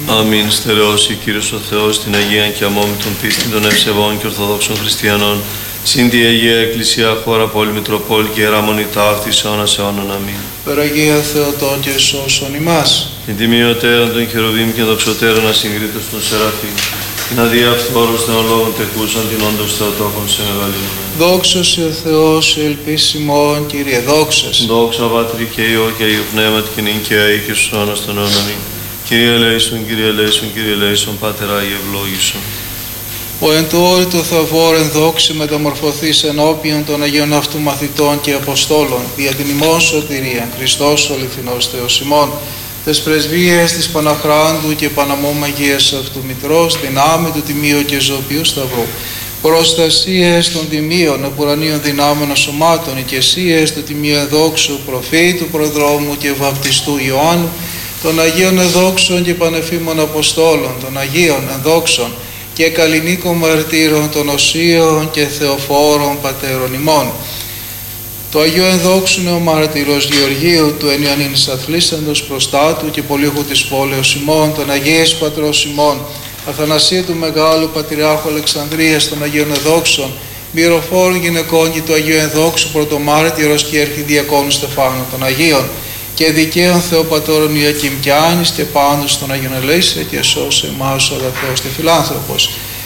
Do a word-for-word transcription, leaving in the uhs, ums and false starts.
Αμήν. Στερεώσει Κύριος ο Θεός την Αγία και αμόμητον πίστη των ευσεβών και ορθοδόξων χριστιανών, συν τη Αγία Εκκλησία, χώρα, πόλη, Μητροπόλη και Ιερά Μονή ταύτης αιώνας αιώνων. Αμήν. Περαγία Θεοτό και σώσον ημάς. Την τιμιωτέραν των χερουβίμ και δοξωτέραν ασυγκρίτως των Σεραφείμ, την αδιαφθόρους θεολόγων τεκούσαν, την όντως Θεοτόκον σε μεγαλύνουμε. Δόξος ο Θεός, ελπίσιμον, Κύριε, δόξας. Δόξα Πατρί και Υιό και Αγίου Πνεύματι και νυν και αεί και στους αιώνας των αιώνων. Αμήν. Κύριε ελέησον, Κύριε ελέησον, Κύριε ελέησον, Πάτερ Άγιε ευλόγησον. Ο εν του όρη το θαυόρ εν δόξη μεταμορφωθείς ενώπιον των Αγίων αυτού μαθητών και Αποστόλων, δια την ημών σωτηρία, Χριστός ο αληθινός Θεός ημών, τες πρεσβείες της Παναχράντου και Παναμού Αγίας αυτού Μητρός, δυνάμει του Τιμίου και Ζωοποιού Σταυρού, προστασίες των τιμίων επουρανίων δυνάμεων σωμάτων, οικεσίες του Τιμίου Εδόξου, προφήτου, προδρόμου και βαπτιστού Ιωάννου, των Αγίων Εδόξων και Πανεφήμων Αποστόλων, των Αγίων Εδόξων και καλλινίκων μαρτύρων των Οσίων και Θεοφόρων Πατέρων ημών. Το Αγίο Ενδόξου Νεομάρτυρος Γεωργίου του εν Ιωαννίνης Αθλήσαντος προστάτου και πολύχου της πόλεως ημών, των Αγίης Πατρός ημών, Αθανασίου του Μεγάλου Πατριάρχου Αλεξανδρίας, των Αγίων Εδόξων, μυροφόρων γυναικών και του Αγίου Ενδόξου Πρωτομάρτυρος και Αρχιδιακόνου Στεφάνου των Αγίων, και δικαίων Θεοπατώρων Ιακυμ και Άνης και πάντως των Αγίων ελέησε και σώσε εμάς ο αγαθός και φιλάνθρωπος.